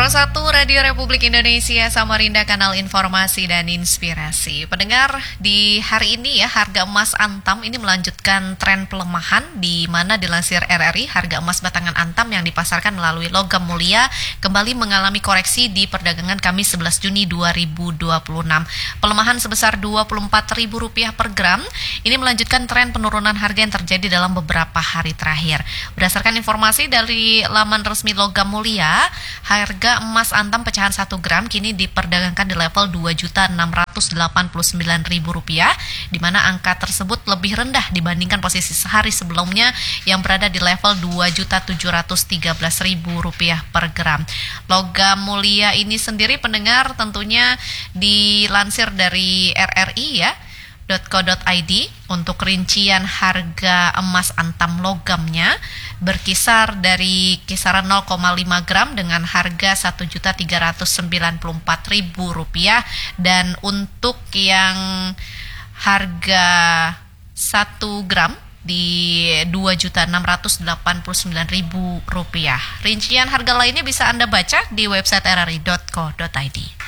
101 Radio Republik Indonesia, Samarinda, kanal informasi dan inspirasi. Pendengar, di hari ini ya, harga emas Antam ini melanjutkan tren pelemahan, di mana dilansir RRI, harga emas batangan Antam yang dipasarkan melalui logam mulia kembali mengalami koreksi di perdagangan Kamis 11 Juni 2026. Pelemahan sebesar Rp24.000 per gram ini melanjutkan tren penurunan harga yang terjadi dalam beberapa hari terakhir. Berdasarkan informasi dari laman resmi logam mulia, harga emas Antam pecahan 1 gram kini diperdagangkan di level Rp2.689.000, di mana angka tersebut lebih rendah dibandingkan posisi sehari sebelumnya yang berada di level Rp2.713.000 per gram. Logam mulia ini sendiri, pendengar, tentunya dilansir dari RRI ya, .co.id. Untuk rincian harga emas Antam logamnya berkisar dari kisaran 0,5 gram dengan harga Rp1.394.000, dan untuk yang harga 1 gram di Rp2.689.000. Rincian harga lainnya bisa Anda baca di website rri.co.id.